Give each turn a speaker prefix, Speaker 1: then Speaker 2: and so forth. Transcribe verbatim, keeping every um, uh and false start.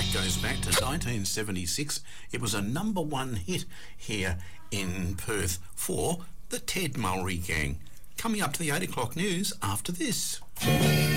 Speaker 1: goes back to nineteen seventy-six. It was a number one hit here in Perth for the Ted Mulry Gang. Coming up to the eight o'clock news after this.